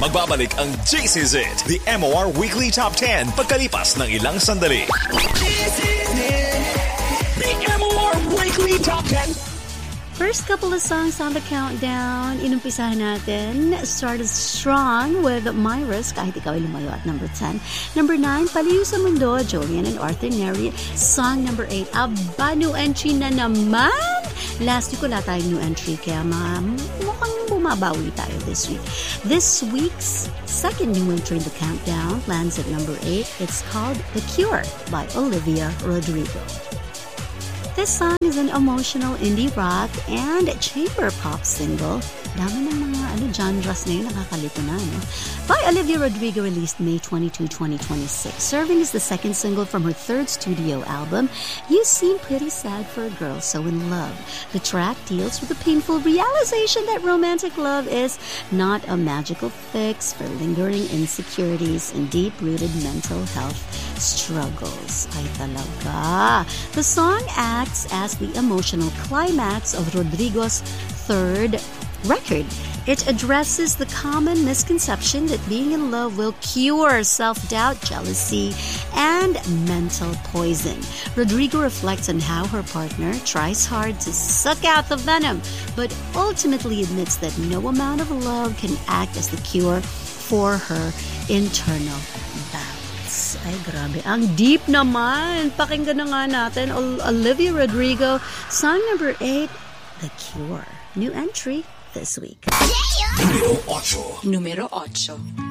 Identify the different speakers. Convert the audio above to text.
Speaker 1: Magbabalik ang This Is It, the MOR Weekly Top 10 pagkalipas ng ilang sandali. This is it, the MOR Weekly Top 10.
Speaker 2: First couple of songs on the countdown, inumpisahan natin. Started strong with My Risk, kahit ikaw ay lumayo at number 10. Number 9, Paliw sa Mundo, Jolien and Arthur Neri. Song number 8, aba, new entry na naman. Last week wala tayong new entry, kaya mukhang bumabawi tayo this week. This week's second new entry in the countdown lands at number 8. It's called The Cure by Olivia Rodrigo. This song is an emotional indie rock and chamber pop single. Dami ng mga genres na yun, nakakalito na. No? By Olivia Rodrigo, released May 22, 2026. Serving as the second single from her third studio album, You Seem Pretty Sad for a Girl So in Love. The track deals with the painful realization that romantic love is not a magical fix for lingering insecurities and deep-rooted mental health struggles. Ay talaga. The song acts as the emotional climax of Rodrigo's third record. It addresses the common misconception that being in love will cure self-doubt, jealousy, and mental poison. Rodrigo reflects on how her partner tries hard to suck out the venom, but ultimately admits that no amount of love can act as the cure for her internal balance. Ay, grabe. Ang deep naman. Pakinggan na nga natin. Olivia Rodrigo, song number 8, The Cure. New entry this week.
Speaker 1: Numero 8.
Speaker 3: Numero 8.